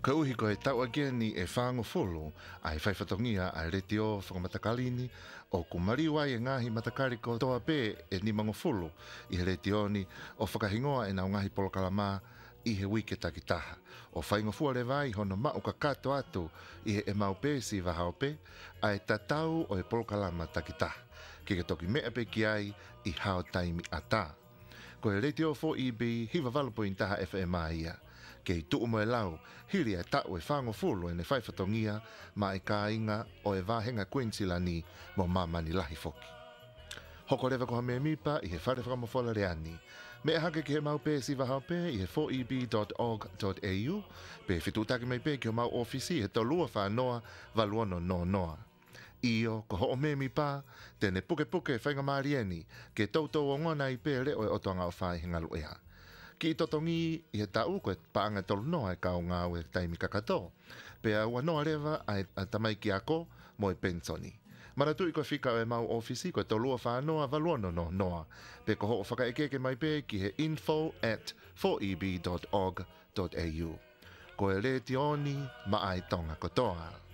Ka uhi ko e tau ageni e whango fulu ai whaifatongia ai reti o whakamatakalini o kumariwa e ngahi matakari ko toa pē e ni mango fulu i he reti oni o whakahingoa e nau ngahi polokalama i he wike takitaha. O whaingo fua le vai hono mau ka kato atu i he e mau pē si wahao pē ai tatau o e polokalama takitaha. Ki ke toki mea pē ki ai i hao taimi ata. Ko he reti o 4EB hiwa valapointaha FMA ia. Kei tuu mo e lau, hiri e tau e whango fulu e ne whaifatongia ma e ka inga o e wahenga Queensilani mo mamani lahi foki. Hoko rewa koha mea mipa i he whare whakamofola reani. Me e hake ki he mau pē si wahao pē i he 4eb.org.au pe whitutaki mai pē ki o mau ofisi he tolua whanoa valuono no noa. Io, ko ho o me mi pa, tene puke puke whainga marieni, ke tautou o ngona i pē reo e otoanga o whai hingalu ea. Ki totongi i he tau koe paanga tolu noa e kao ngā ue taimi kakato. Pea ua noa rewa a tamai ki ako mo e pensoni. Maratu i koe whika o e mau ofisi koe tolua whanoa valuono no noa. Pe ko ho o whakaekeke mai pē ki he info@4eb.org.au. Ko e re tioni ma ai tonga kotoa.